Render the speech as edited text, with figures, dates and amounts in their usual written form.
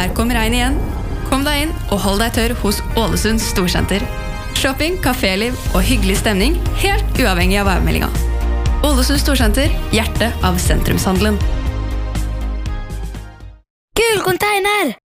Der kommer regn igjen. Kom deg inn og hold deg tørr hos Ålesund Storsenter. Shopping, kaféliv og hyggelig stemning, helt uavhengig av værmeldinga. Ålesund Storsenter, hjertet av sentrumshandelen. Gul container!